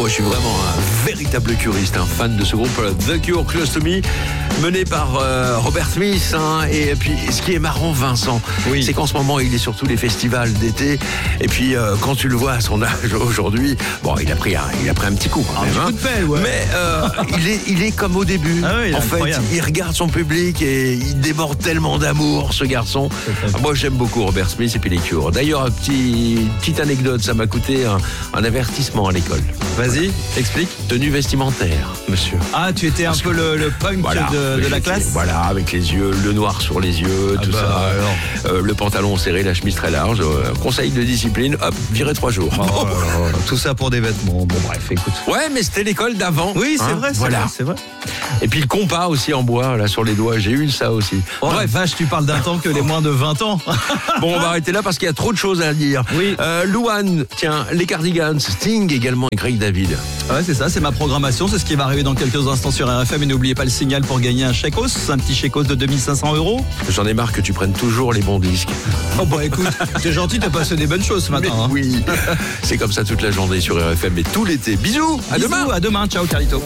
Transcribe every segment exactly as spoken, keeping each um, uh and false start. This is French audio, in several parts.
moi je suis vraiment un véritable curiste, un fan de ce groupe The Cure, Close to Me, mené par euh, Robert Smith. Hein, et puis ce qui est marrant, Vincent, oui. c'est qu'en ce moment il est sur tous les festivals d'été. Et puis euh, quand tu le vois à son âge aujourd'hui, bon, il a pris un, il a pris un petit coup. Quand même, un hein, petit coup de pelle, ouais. Mais euh, il est, il est comme au début. Ah oui, en fait, incroyable. il regarde son public et il déborde tellement d'amour, ce garçon. Ah, moi j'aime beaucoup Robert Smith et puis les Cure. D'ailleurs, un petit, petite anecdote, ça m'a coûté un, un avertissement à l'école. Vas-y, explique. Tenue vestimentaire, monsieur. Ah, tu étais un Parce peu que, le, le punk voilà, de, de la classe. Voilà, avec les yeux, le noir sur les yeux, ah tout bah, ça. Euh, le pantalon serré, la chemise très large. Euh, conseil de discipline, hop, viré trois jours. Oh, oh, oh, oh, tout ça pour des vêtements. Bon, bref, écoute. Ouais, mais c'était l'école d'avant. Oui, c'est hein, vrai, c'est voilà. vrai, c'est vrai. Et puis le compas aussi en bois, là, sur les doigts. J'ai eu ça aussi. Oh, bref, vache, tu parles d'un temps que les moins de vingt ans. Bon, on va arrêter là parce qu'il y a trop de choses à dire. Oui. Euh, Louane, tiens, les Cardigans, Sting également et Craig David. Ouais, c'est ça, c'est ma programmation, c'est ce qui va arriver dans quelques instants sur R F M. Et n'oubliez pas le signal pour gagner un chèque-os, un petit chèque-os de deux mille cinq cents euros. J'en ai marre que tu prennes toujours les bons disques. Oh bah écoute, t'es gentil, t'as passé des bonnes choses ce matin. Mais hein. oui, c'est comme ça toute la journée sur R F M et tout l'été. Bisous, à Bisous, demain. à demain, ciao Carlito.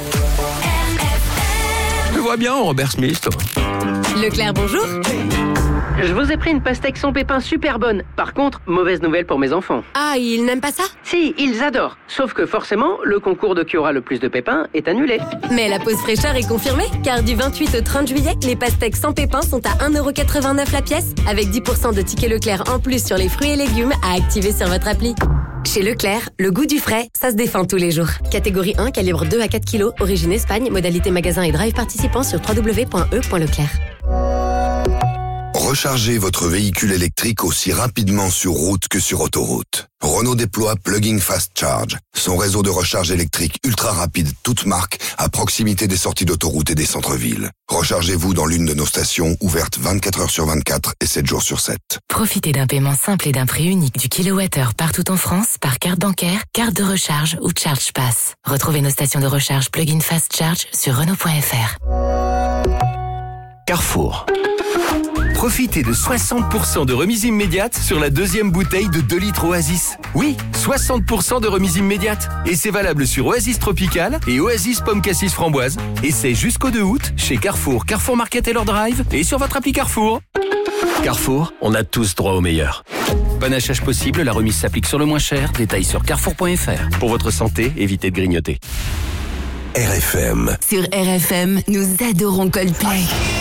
Je vois bien Robert Smith, toi. Leclerc, bonjour. Je vous ai pris une pastèque sans pépins super bonne. Par contre, mauvaise nouvelle pour mes enfants. Ah, ils n'aiment pas ça? Si, ils adorent. Sauf que forcément, le concours de qui aura le plus de pépins est annulé. Mais la pause fraîcheur est confirmée, car du vingt-huit au trente juillet, les pastèques sans pépins sont à un euro quatre-vingt-neuf la pièce, avec dix pour cent de tickets Leclerc en plus sur les fruits et légumes à activer sur votre appli. Chez Leclerc, le goût du frais, ça se défend tous les jours. Catégorie un, calibre deux à quatre kilos, origine Espagne, modalité magasin et drive participant sur w w w point e point leclerc. Rechargez votre véhicule électrique aussi rapidement sur route que sur autoroute. Renault déploie Plug-in Fast Charge, son réseau de recharge électrique ultra rapide toute marque à proximité des sorties d'autoroute et des centres-villes. Rechargez-vous dans l'une de nos stations ouvertes vingt-quatre heures sur vingt-quatre et sept jours sur sept. Profitez d'un paiement simple et d'un prix unique du kilowattheure partout en France par carte bancaire, carte de recharge ou Charge Pass. Retrouvez nos stations de recharge Plug-in Fast Charge sur Renault point F R. Carrefour. Profitez de soixante pour cent de remise immédiate sur la deuxième bouteille de deux litres Oasis. Oui, soixante pour cent de remise immédiate. Et c'est valable sur Oasis Tropical et Oasis Pomme Cassis Framboise. Et c'est jusqu'au deux août chez Carrefour, Carrefour Market et leur Drive et sur votre appli Carrefour. Carrefour, on a tous droit au meilleur. Panachage possible, la remise s'applique sur le moins cher. Détails sur carrefour point F R. Pour votre santé, évitez de grignoter. R F M. Sur R F M, nous adorons Coldplay.